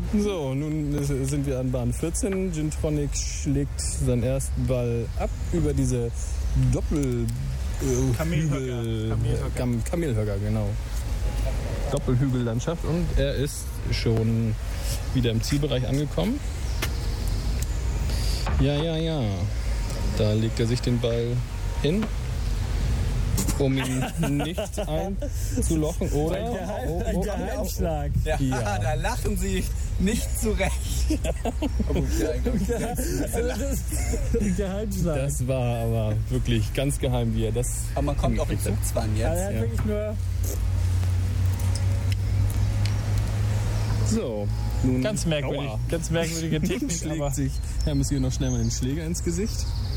So, nun sind wir an Bahn 14. Gintronic schlägt seinen ersten Ball ab über diese Kamelhöcker, genau. Doppelhügellandschaft und er ist schon wieder im Zielbereich angekommen. Ja. Da legt er sich den Ball hin, um ihn nicht einzulochen, oder? Ein Geheimschlag. Ja, da lachen Sie nicht zurecht. Geheimschlag. Das war aber wirklich ganz geheim, wie er das. Aber man kommt auch in Zugzwang jetzt. Er hat wirklich nur... So, nun Ganz merkwürdige Technik, schlägt sich Hermes hier noch schnell mal den Schläger ins Gesicht.